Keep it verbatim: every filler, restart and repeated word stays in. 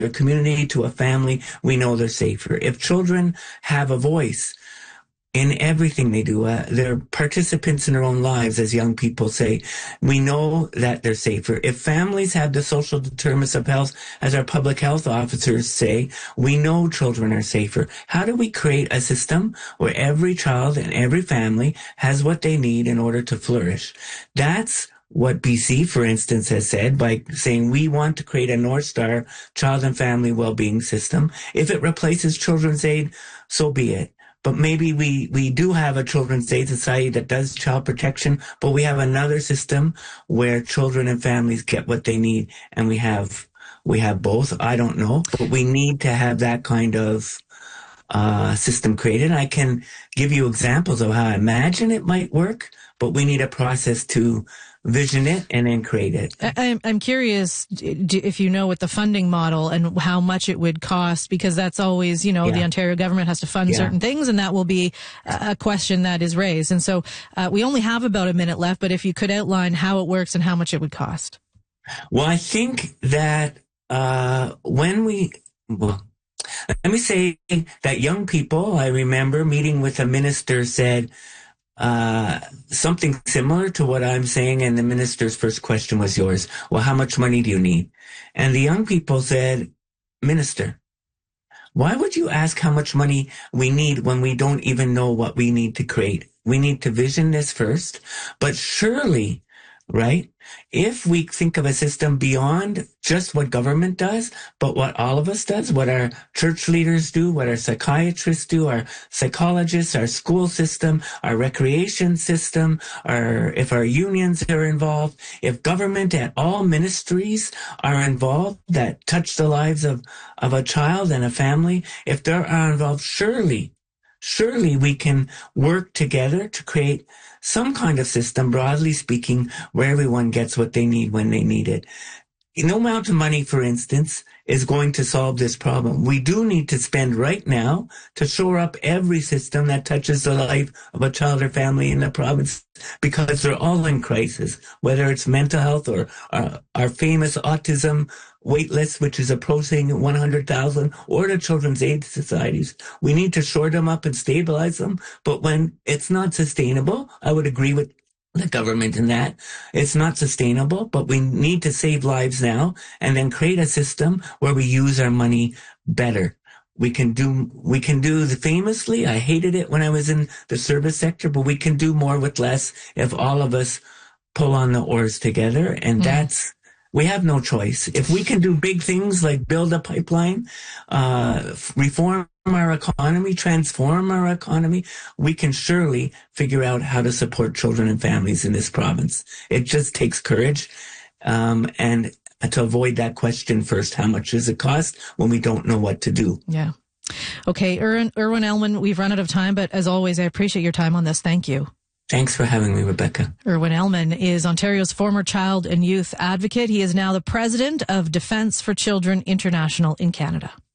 a community, to a family, we know they're safer. If children have a voice in everything they do, uh, they're participants in their own lives, as young people say, we know that they're safer. If families have the social determinants of health, as our public health officers say, we know children are safer. How do we create a system where every child and every family has what they need in order to flourish? That's what B C, for instance, has said by saying we want to create a North Star child and family well-being system. If it replaces Children's Aid, so be it. But maybe we, we do have a Children's Aid Society that does child protection, but we have another system where children and families get what they need, and we have we have both. I don't know, but we need to have that kind of uh system created. I can give you examples of how I imagine it might work, but we need a process to vision it and then create it. I'm, I'm curious if you know what the funding model and how much it would cost, because that's always, you know, yeah. the Ontario government has to fund yeah. certain things, and that will be a question that is raised. And so uh, we only have about a minute left, but if you could outline how it works and how much it would cost. Well, I think that uh, when we, well, let me say that young people, I remember meeting with a minister, said, Uh, something similar to what I'm saying, and the minister's first question was yours. Well, how much money do you need? And the young people said, Minister, why would you ask how much money we need when we don't even know what we need to create? We need to vision this first, but surely, right, if we think of a system beyond just what government does, but what all of us does, what our church leaders do, what our psychiatrists do, our psychologists, our school system, our recreation system, our, if our unions are involved, if government and all ministries are involved that touch the lives of, of a child and a family, if they are involved, surely, surely we can work together to create some kind of system, broadly speaking, where everyone gets what they need when they need it. No amount of money, for instance, is going to solve this problem. We do need to spend right now to shore up every system that touches the life of a child or family in the province, because they're all in crisis, whether it's mental health or our, our famous autism wait list, which is approaching one hundred thousand, or the Children's Aid Societies. We need to shore them up and stabilize them. But when it's not sustainable, I would agree with the government in that. It's not sustainable, but we need to save lives now and then create a system where we use our money better. We can do, we can do the famously, I hated it when I was in the service sector, but we can do more with less if all of us pull on the oars together. And mm. that's, we have no choice. If we can do big things like build a pipeline, uh, reform our economy, transform our economy, we can surely figure out how to support children and families in this province. It just takes courage, um, and to avoid that question first, how much does it cost, when we don't know what to do? Yeah. Okay, Irwin, Irwin Elman, we've run out of time, but as always, I appreciate your time on this. Thank you. Thanks for having me, Rebecca. Irwin Elman is Ontario's former child and youth advocate. He is now the president of Defence for Children International in Canada.